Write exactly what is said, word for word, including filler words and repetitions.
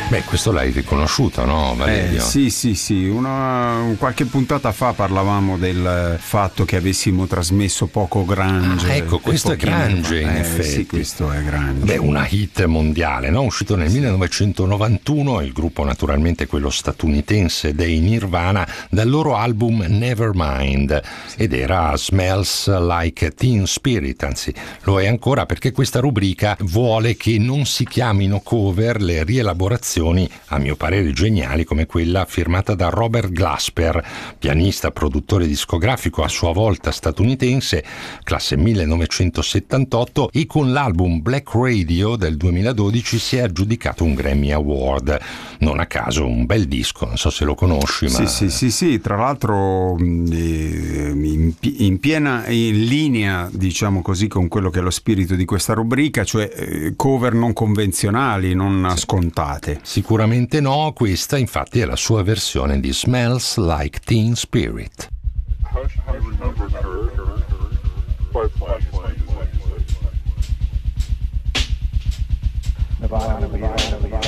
Beh, questo l'hai riconosciuto, no, Valerio? Eh, sì, sì, sì. Una, qualche puntata fa parlavamo del fatto che avessimo trasmesso poco grunge. Ah, ecco, questo è grunge, in eh, effetti. Sì, questo è grunge. Beh, una hit mondiale, no? Uscito nel sì. millenovecentonovantuno, il gruppo naturalmente quello statunitense dei Nirvana, dal loro album Nevermind, sì. ed era Smells Like Teen Spirit, anzi lo è ancora, perché questa rubrica vuole che non si chiamino cover le rielaborazioni, a mio parere geniali, come quella firmata da Robert Glasper, pianista, produttore discografico a sua volta statunitense, classe millenovecentosettantotto, e con l'album Black Radio del duemiladodici si è aggiudicato un Grammy Award. Non a caso un bel disco, non so se lo conosci, sì, ma... Sì, sì, sì, tra l'altro in, in piena in linea, diciamo così, con quello che è lo spirito di questa rubrica, cioè cover non convenzionali, non sì. scontate. Sicuramente no, questa infatti è la sua versione di Smells Like Teen Spirit. Nevada, Nevada, Nevada.